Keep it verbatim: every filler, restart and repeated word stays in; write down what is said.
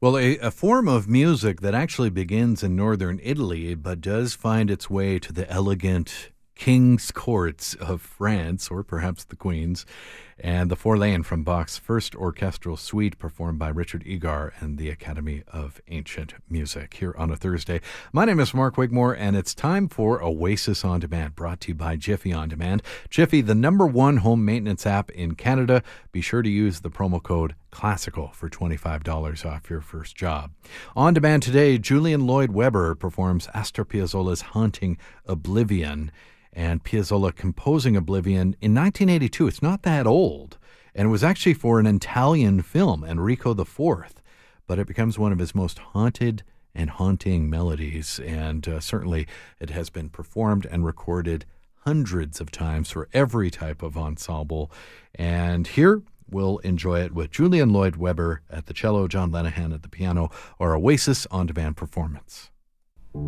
Well, a, a form of music that actually begins in northern Italy but does find its way to the elegant king's courts of France, or perhaps the Queen's, and the Forlane from Bach's first orchestral suite performed by Richard Egar and the Academy of Ancient Music here on a Thursday. My name is Mark Wigmore, and it's time for Oasis On Demand, brought to you by Jiffy On Demand. Jiffy, the number one home maintenance app in Canada. Be sure to use the promo code Classical for twenty-five dollars off your first job. On Demand today, Julian Lloyd Webber performs Astor Piazzolla's Haunting Oblivion, and Piazzolla composing Oblivion in nineteen eighty-two. It's not that old, and it was actually for an Italian film, Enrico the Fourth, but it becomes one of his most haunted and haunting melodies, and uh, certainly it has been performed and recorded hundreds of times for every type of ensemble. And here we'll enjoy it with Julian Lloyd Webber at the cello, John Lenihan at the piano, or Oasis On Demand performance.